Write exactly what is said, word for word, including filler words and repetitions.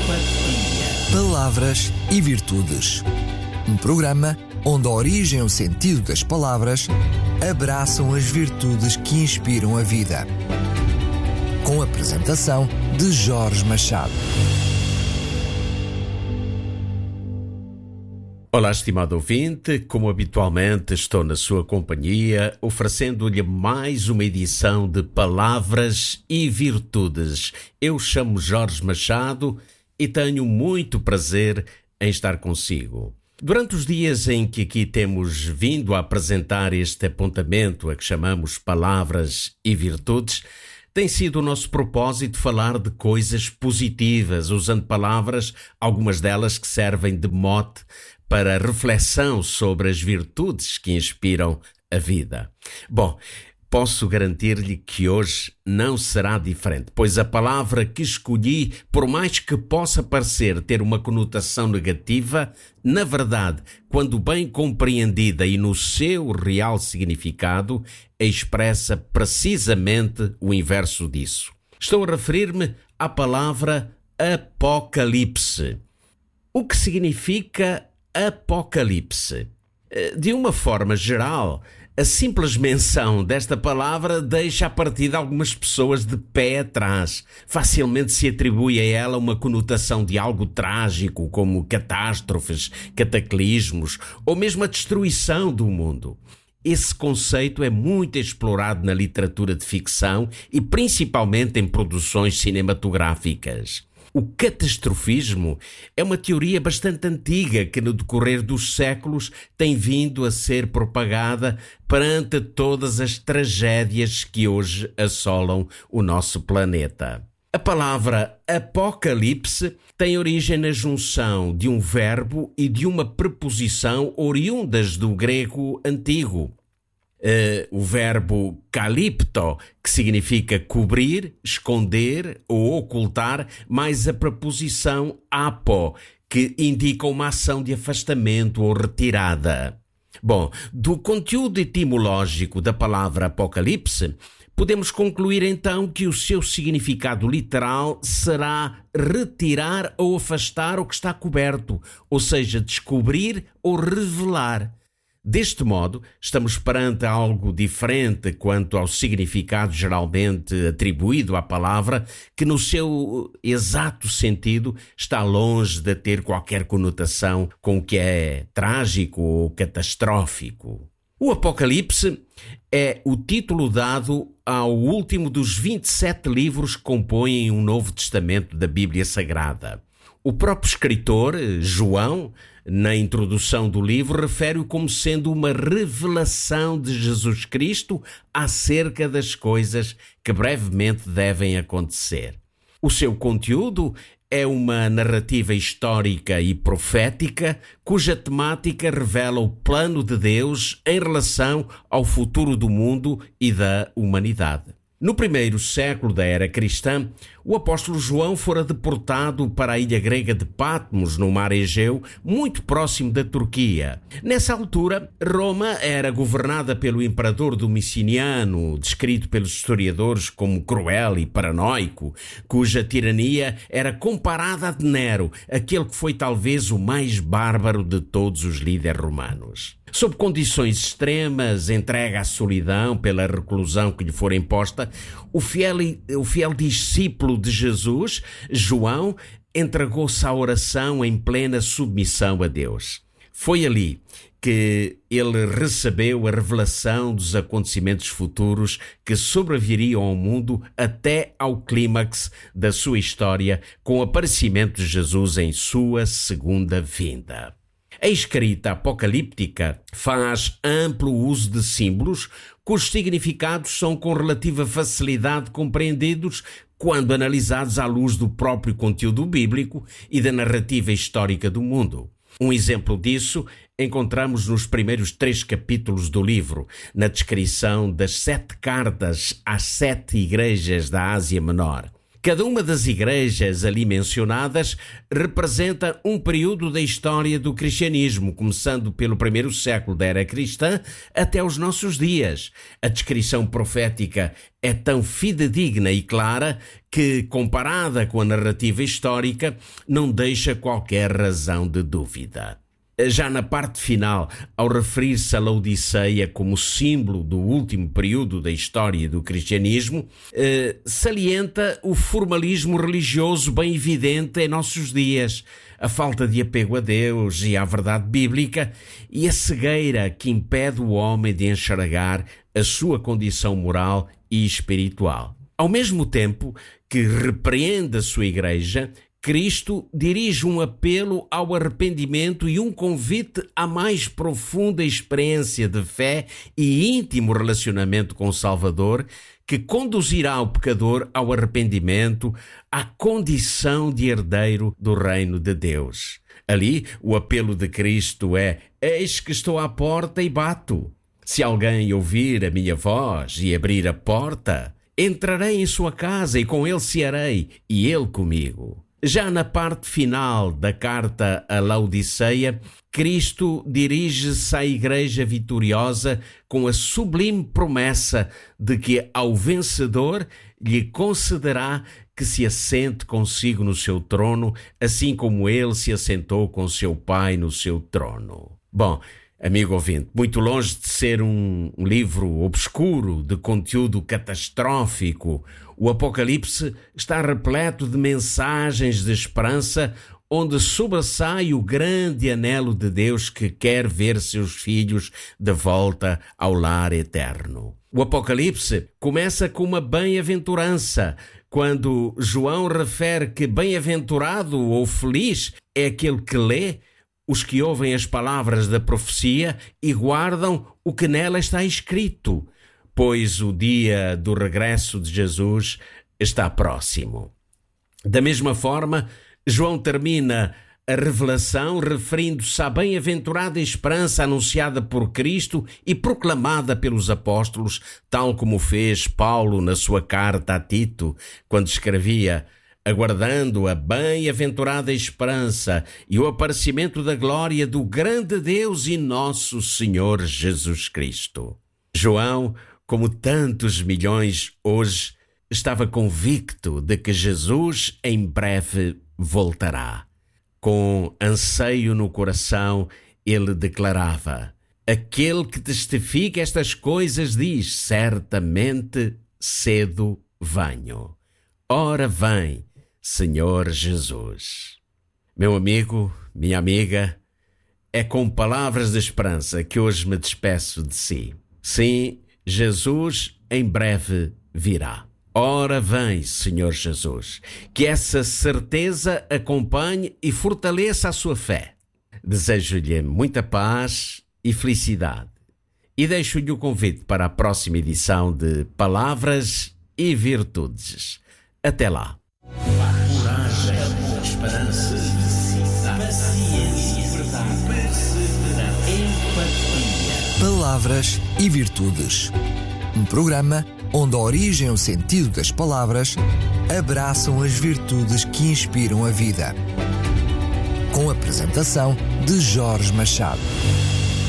Partilha. Palavras e Virtudes. Um programa onde a origem e o sentido das palavras abraçam as virtudes que inspiram a vida. Com a apresentação de Jorge Machado. Olá, estimado ouvinte, como habitualmente estou na sua companhia, oferecendo-lhe mais uma edição de Palavras e Virtudes. Eu chamo Jorge Machado e tenho muito prazer em estar consigo. Durante os dias em que aqui temos vindo a apresentar este apontamento a que chamamos Palavras e Virtudes, tem sido o nosso propósito falar de coisas positivas, usando palavras, algumas delas que servem de mote para reflexão sobre as virtudes que inspiram a vida. Bom, posso garantir-lhe que hoje não será diferente, pois a palavra que escolhi, por mais que possa parecer ter uma conotação negativa, na verdade, quando bem compreendida e no seu real significado, expressa precisamente o inverso disso. Estou a referir-me à palavra Apocalipse. O que significa Apocalipse? De uma forma geral, a simples menção desta palavra deixa a partida algumas pessoas de pé atrás. Facilmente se atribui a ela uma conotação de algo trágico, como catástrofes, cataclismos ou mesmo a destruição do mundo. Esse conceito é muito explorado na literatura de ficção e principalmente em produções cinematográficas. O catastrofismo é uma teoria bastante antiga que, no decorrer dos séculos, tem vindo a ser propagada perante todas as tragédias que hoje assolam o nosso planeta. A palavra apocalipse tem origem na junção de um verbo e de uma preposição oriundas do grego antigo. Uh, o verbo kalipto, que significa cobrir, esconder ou ocultar, mais a preposição apo, que indica uma ação de afastamento ou retirada. Bom, do conteúdo etimológico da palavra apocalipse, podemos concluir então que o seu significado literal será retirar ou afastar o que está coberto, ou seja, descobrir ou revelar. Deste modo, estamos perante algo diferente quanto ao significado geralmente atribuído à palavra, que no seu exato sentido está longe de ter qualquer conotação com o que é trágico ou catastrófico. O Apocalipse é o título dado ao último dos vinte e sete livros que compõem o Novo Testamento da Bíblia Sagrada. O próprio escritor, João, na introdução do livro, refere-o como sendo uma revelação de Jesus Cristo acerca das coisas que brevemente devem acontecer. O seu conteúdo é uma narrativa histórica e profética cuja temática revela o plano de Deus em relação ao futuro do mundo e da humanidade. No primeiro século da era cristã, o apóstolo João fora deportado para a ilha grega de Patmos, no mar Egeu, muito próximo da Turquia. Nessa altura, Roma era governada pelo imperador Domiciano, descrito pelos historiadores como cruel e paranoico, cuja tirania era comparada a de Nero, aquele que foi talvez o mais bárbaro de todos os líderes romanos. Sob condições extremas, entregue à solidão pela reclusão que lhe fora imposta, o fiel, o fiel discípulo de Jesus, João, entregou-se à oração em plena submissão a Deus. Foi ali que ele recebeu a revelação dos acontecimentos futuros que sobreviriam ao mundo até ao clímax da sua história, com o aparecimento de Jesus em sua segunda vinda. A escrita apocalíptica faz amplo uso de símbolos cujos significados são com relativa facilidade compreendidos quando analisados à luz do próprio conteúdo bíblico e da narrativa histórica do mundo. Um exemplo disso encontramos nos primeiros três capítulos do livro, na descrição das sete cartas às sete igrejas da Ásia Menor. Cada uma das igrejas ali mencionadas representa um período da história do cristianismo, começando pelo primeiro século da era cristã até os nossos dias. A descrição profética é tão fidedigna e clara que, comparada com a narrativa histórica, não deixa qualquer razão de dúvida. Já na parte final, ao referir-se a Laodiceia como símbolo do último período da história do cristianismo, eh, salienta o formalismo religioso bem evidente em nossos dias, a falta de apego a Deus e à verdade bíblica e a cegueira que impede o homem de enxergar a sua condição moral e espiritual. Ao mesmo tempo que repreende a sua igreja, Cristo dirige um apelo ao arrependimento e um convite à mais profunda experiência de fé e íntimo relacionamento com o Salvador, que conduzirá o pecador ao arrependimento, à condição de herdeiro do reino de Deus. Ali, o apelo de Cristo é: eis que estou à porta e bato. Se alguém ouvir a minha voz e abrir a porta, entrarei em sua casa e com ele cearei, e ele comigo. Já na parte final da carta a Laodiceia, Cristo dirige-se à igreja vitoriosa com a sublime promessa de que ao vencedor lhe concederá que se assente consigo no seu trono, assim como ele se assentou com seu Pai no seu trono. Bom, amigo ouvinte, muito longe de ser um, um livro obscuro de conteúdo catastrófico, o Apocalipse está repleto de mensagens de esperança, onde sobressai o grande anelo de Deus que quer ver seus filhos de volta ao lar eterno. O Apocalipse começa com uma bem-aventurança, quando João refere que bem-aventurado ou feliz é aquele que lê, os que ouvem as palavras da profecia e guardam o que nela está escrito, pois o dia do regresso de Jesus está próximo. Da mesma forma, João termina a revelação referindo-se à bem-aventurada esperança anunciada por Cristo e proclamada pelos apóstolos, tal como fez Paulo na sua carta a Tito, quando escrevia: aguardando a bem-aventurada esperança e o aparecimento da glória do grande Deus e nosso Senhor Jesus Cristo. João, como tantos milhões hoje, estava convicto de que Jesus em breve voltará. Com anseio no coração, ele declarava: aquele que testifica estas coisas diz, certamente cedo venho. Ora vem, Senhor Jesus. Meu amigo, minha amiga, é com palavras de esperança que hoje me despeço de si. Sim, Jesus em breve virá. Ora vem, Senhor Jesus. Que essa certeza acompanhe e fortaleça a sua fé. Desejo-lhe muita paz e felicidade. E deixo-lhe o convite para a próxima edição de Palavras e Virtudes. Até lá. Coragem, esperança, paciência, perseverança, empatia. Palavras e Virtudes. Um programa onde a origem e o sentido das palavras abraçam as virtudes que inspiram a vida. Com a apresentação de Jorge Machado.